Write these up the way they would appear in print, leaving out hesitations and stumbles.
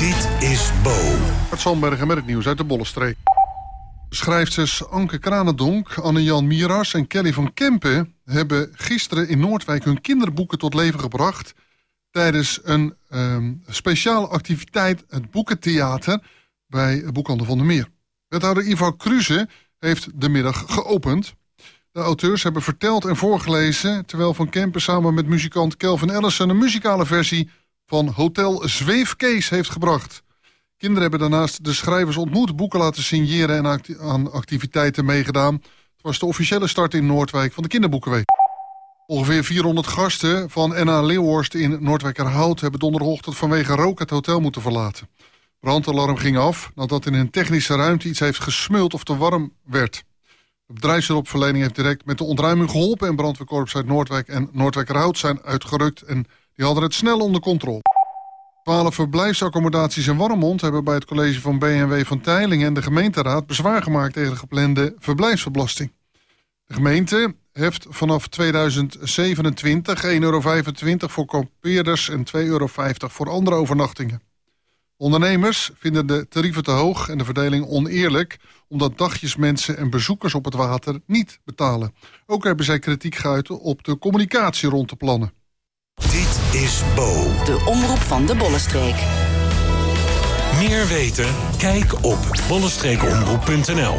Dit is Bo. Het Zandbergen met het nieuws uit de Bollenstreek. Schrijfsters Anke Kranendonk, Anne-Jan Miras en Kelly van Kempen hebben gisteren in Noordwijk hun kinderboeken tot leven gebracht tijdens een speciale activiteit, het Boekentheater, bij Boekhandel van der Meer. Wethouder Ivar Kruse heeft de middag geopend. De auteurs hebben verteld en voorgelezen, terwijl Van Kempen samen met muzikant Kelvin Ellison een muzikale versie van Hotel Zweefkees heeft gebracht. Kinderen hebben daarnaast de schrijvers ontmoet, boeken laten signeren en aan activiteiten meegedaan. Het was de officiële start in Noordwijk van de Kinderboekenweek. Ongeveer 400 gasten van NA Leeuwhorst in Noordwijkerhout hebben donderdagochtend vanwege rook het hotel moeten verlaten. Brandalarm ging af nadat in een technische ruimte iets heeft gesmuld of te warm werd. De bedrijfshulpverlening heeft direct met de ontruiming geholpen en brandweerkorps uit Noordwijk en Noordwijkerhout zijn uitgerukt en die hadden het snel onder controle. 12 verblijfsaccommodaties in Warmond hebben bij het college van B&W van Teylingen en de gemeenteraad bezwaar gemaakt tegen de geplande verblijfsbelasting. De gemeente heft vanaf 2027 €1,25 voor kampeerders en €2,50 voor andere overnachtingen. Ondernemers vinden de tarieven te hoog en de verdeling oneerlijk, omdat dagjesmensen en bezoekers op het water niet betalen. Ook hebben zij kritiek geuit op de communicatie rond de plannen. Dit is Bo. De omroep van de Bollenstreek. Meer weten? Kijk op bollenstreekomroep.nl.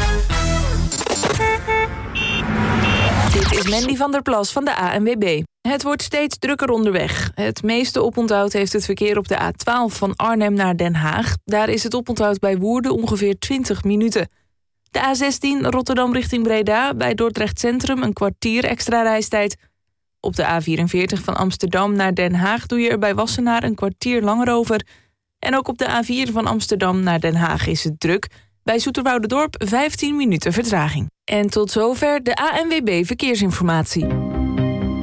Dit is Mandy van der Plas van de ANWB. Het wordt steeds drukker onderweg. Het meeste oponthoud heeft het verkeer op de A12 van Arnhem naar Den Haag. Daar is het oponthoud bij Woerden ongeveer 20 minuten. De A16 Rotterdam richting Breda, bij Dordrecht Centrum een kwartier extra reistijd. Op de A44 van Amsterdam naar Den Haag doe je er bij Wassenaar een kwartier langer over. En ook op de A4 van Amsterdam naar Den Haag is het druk. Bij Zoeterwoudendorp 15 minuten vertraging. En tot zover de ANWB Verkeersinformatie.